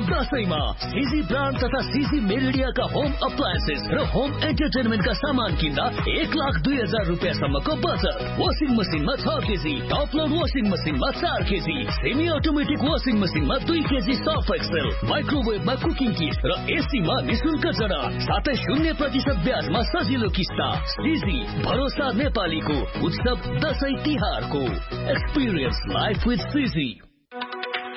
दशैंमा सिजी brand तथा सिजी मेरिडियाका home appliances र home एन्टरटेनमेन्टका सामान किन्दा 1,02,000 रुपियाँसम्मको बचत। वासिङ मसिनमा 6 केजी, टप लोड वासिङ मसिनमा 4 केजी, सेमी अटोमेटिक वासिङ मसिनमा 2 केजी सर्फ एक्सेल, माइक्रोवेभमा कुकिङ किट र एसीमा निशुल्क जडान, साथै 0% ब्याजमा सजिलो किस्ता। सिजी भरोसा नेपालीको उत्सव दशैं तिहारको। Experience life with CG.